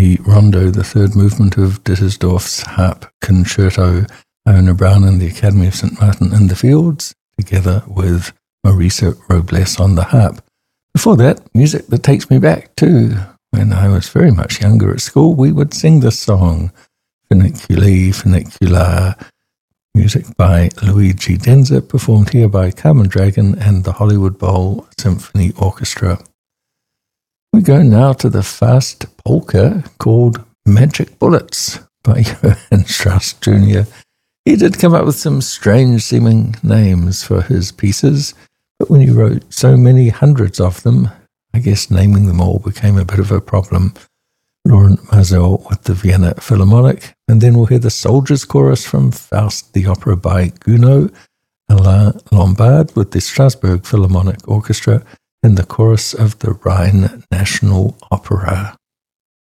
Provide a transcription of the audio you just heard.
the Rondo, the third movement of Dittersdorf's Harp Concerto, Iona Brown and the Academy of St. Martin in the Fields, together with Marisa Robles on the harp. Before that, music that takes me back to when I was very much younger at school. We would sing this song, Funiculi, Funicular, music by Luigi Denza, performed here by Carmen Dragon and the Hollywood Bowl Symphony Orchestra. We go now to the fast polka called Magic Bullets by Johann Strauss Jr. He did come up with some strange-seeming names for his pieces, but when he wrote so many hundreds of them, I guess naming them all became a bit of a problem. Laurent Mazel with the Vienna Philharmonic, and then we'll hear the Soldiers Chorus from Faust the Opera by Gounod, Alain Lombard with the Strasbourg Philharmonic Orchestra, and the chorus of the Rhine National Opera.